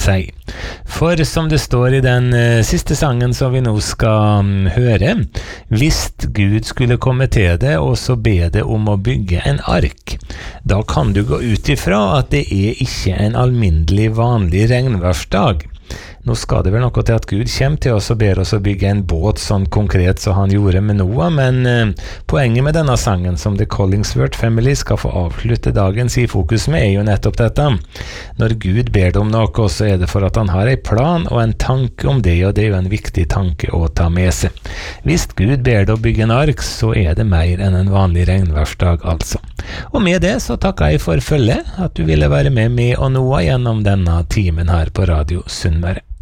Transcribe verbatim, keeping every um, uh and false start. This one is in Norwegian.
seg. For som det står i den uh, siste sangen som vi nå skal um, høre, hvis Gud skulle komme til det og så be det om å bygge en ark, da kan du gå ut ifra at det er ikke en alminnelig vanlig regnværsdag. Nå skal det vel noe til at Gud kommer til oss og ber oss å bygge en båt sånn konkret som han gjorde med Noah, men eh, poenget med denne sangen som The Collingsworth Family skal få avslutte dagens i fokus med er jo nettopp dette. Når Gud ber deg om noe, så er det for at han har en plan og en tanke om det, og det er jo en viktig tanke å ta med seg. Hvis Gud ber deg å bygge en ark, så er det mer enn en vanlig regnværsdag altså. Og med det så takker jeg for følget, at du ville være med meg og Noah gjennom denne timen her på Radio Sunnmøre.